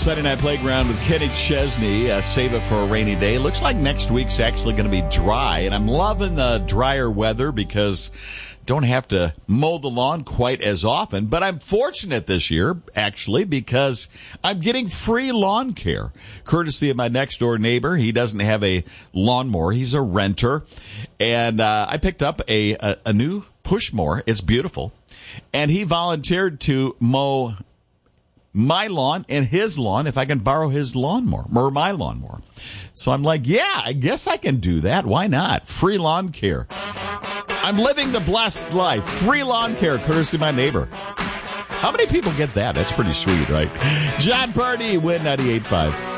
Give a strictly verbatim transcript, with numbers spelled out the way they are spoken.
Sunday Night Playground with Kenny Chesney. Uh, save it for a rainy day. Looks like next week's actually going to be dry, and I'm loving the drier weather because don't have to mow the lawn quite as often. But I'm fortunate this year, actually, because I'm getting free lawn care, courtesy of my next-door neighbor. He doesn't have a lawnmower. He's a renter. And uh, I picked up a, a, a new push mower. It's beautiful. And he volunteered to mow my lawn and his lawn if I can borrow his lawnmower or my lawnmower. So I'm like, yeah, I guess I can do that. Why not? Free lawn care. I'm living the blessed life. Free lawn care, courtesy of my neighbor. How many people get that? That's pretty sweet, right? John Purdy, Win ninety-eight point five.